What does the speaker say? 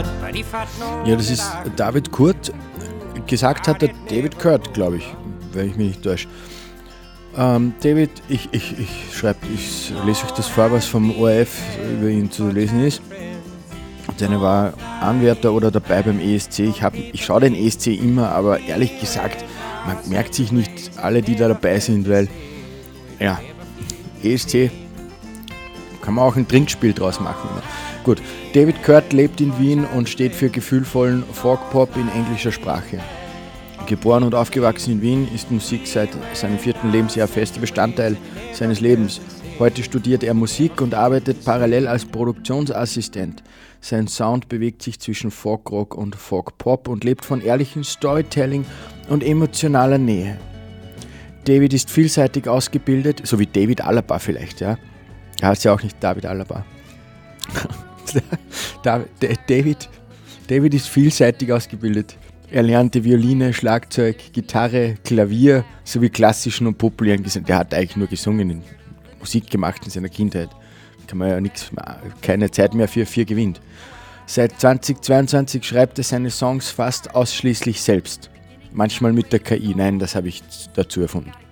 Ja, das ist David Kurt. Gesagt hat der David Kurt, glaube ich, wenn ich mich nicht täusche. David, ich lese euch das vor, was vom ORF über ihn zu lesen ist. Seine war Anwärter oder dabei beim ESC. Ich schaue den ESC immer, aber ehrlich gesagt, man merkt sich nicht alle, die da dabei sind, weil, ja, ESC kann man auch ein Trinkspiel draus machen. Gut, David Kurt lebt in Wien und steht für gefühlvollen Folk-Pop in englischer Sprache. Geboren und aufgewachsen in Wien, ist Musik seit seinem 4. Lebensjahr fester Bestandteil seines Lebens. Heute studiert er Musik und arbeitet parallel als Produktionsassistent. Sein Sound bewegt sich zwischen Folk-Rock und Folk-Pop und lebt von ehrlichem Storytelling und emotionaler Nähe. David ist vielseitig ausgebildet, so wie David Alaba vielleicht, ja. Er heißt ja auch nicht David Alaba. David ist vielseitig ausgebildet. Er lernte Violine, Schlagzeug, Gitarre, Klavier sowie klassischen und populären Gesang. Der hat eigentlich nur gesungen, Musik gemacht in seiner Kindheit. Kann man ja keine Zeit mehr für gewinnt. Seit 2022 schreibt er seine Songs fast ausschließlich selbst. Manchmal mit der KI. Nein, das habe ich dazu erfunden.